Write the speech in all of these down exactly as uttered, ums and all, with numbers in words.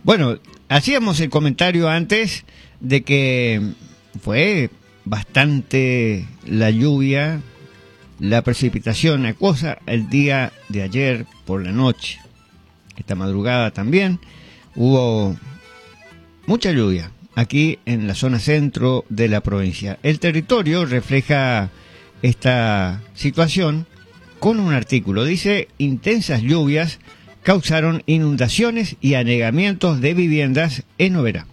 Bueno, hacíamos el comentario antes de que fue bastante la lluvia, la precipitación acuosa el día de ayer por la noche. Esta madrugada también hubo mucha lluvia aquí en la zona centro de la provincia. El territorio refleja esta situación con un artículo. Dice: intensas lluvias causaron inundaciones y anegamientos de viviendas en Oberá.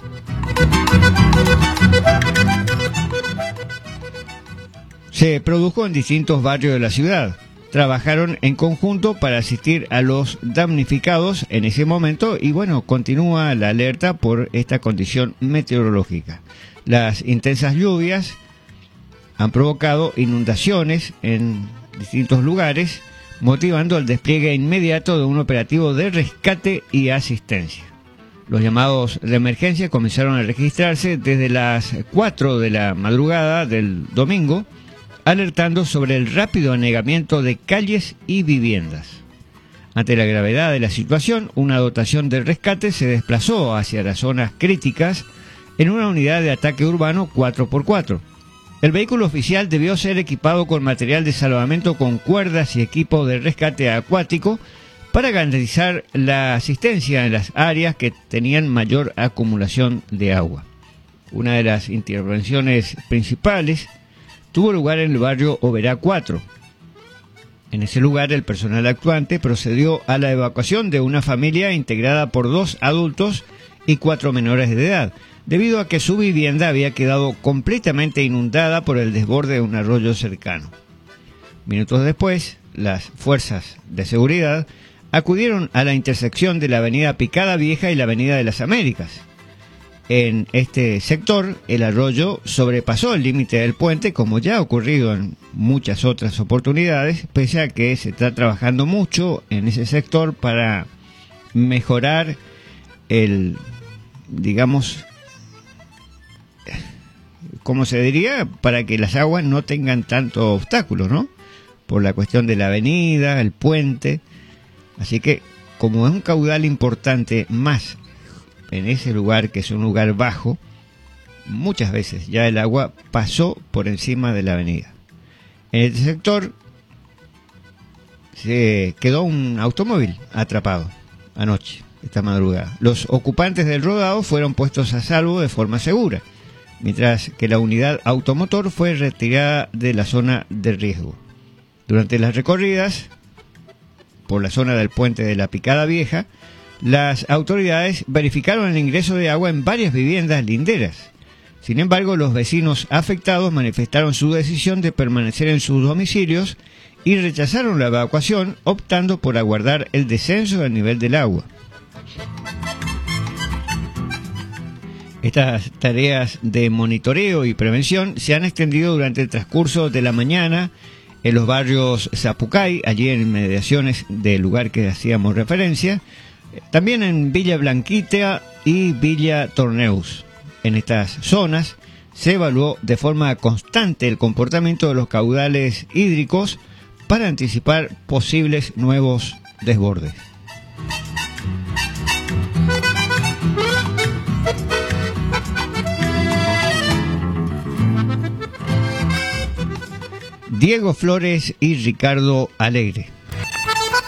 Se produjo en distintos barrios de la ciudad. Trabajaron en conjunto para asistir a los damnificados en ese momento y bueno, continúa la alerta por esta condición meteorológica. Las intensas lluvias han provocado inundaciones en distintos lugares, motivando el despliegue inmediato de un operativo de rescate y asistencia. Los llamados de emergencia comenzaron a registrarse desde las cuatro de la madrugada del domingo, alertando sobre el rápido anegamiento de calles y viviendas. Ante la gravedad de la situación, una dotación de rescate se desplazó hacia las zonas críticas en una unidad de ataque urbano cuatro por cuatro. El vehículo oficial debió ser equipado con material de salvamento con cuerdas y equipo de rescate acuático para garantizar la asistencia en las áreas que tenían mayor acumulación de agua. Una de las intervenciones principales tuvo lugar en el barrio Oberá cuatro. En ese lugar, el personal actuante procedió a la evacuación de una familia integrada por dos adultos y cuatro menores de edad, debido a que su vivienda había quedado completamente inundada por el desborde de un arroyo cercano. Minutos después, las fuerzas de seguridad acudieron a la intersección de la avenida Picada Vieja y la avenida de las Américas. En este sector, el arroyo sobrepasó el límite del puente, como ya ha ocurrido en muchas otras oportunidades, pese a que se está trabajando mucho en ese sector para mejorar el, digamos, ¿cómo se diría? Para que las aguas no tengan tanto obstáculo, ¿no? Por la cuestión de la avenida, el puente. Así que, como es un caudal importante más en ese lugar, que es un lugar bajo, muchas veces ya el agua pasó por encima de la avenida. En este sector se quedó un automóvil atrapado anoche, esta madrugada. Los ocupantes del rodado fueron puestos a salvo de forma segura, mientras que la unidad automotor fue retirada de la zona de riesgo. Durante las recorridas por la zona del puente de la Picada Vieja, las autoridades verificaron el ingreso de agua en varias viviendas linderas. Sin embargo, los vecinos afectados manifestaron su decisión de permanecer en sus domicilios y rechazaron la evacuación, optando por aguardar el descenso del nivel del agua. Estas tareas de monitoreo y prevención se han extendido durante el transcurso de la mañana en los barrios Zapucay, allí en inmediaciones del lugar que hacíamos referencia, también en Villa Blanquita y Villa Torneus. En estas zonas se evaluó de forma constante el comportamiento de los caudales hídricos para anticipar posibles nuevos desbordes. Diego Flores y Ricardo Alegre.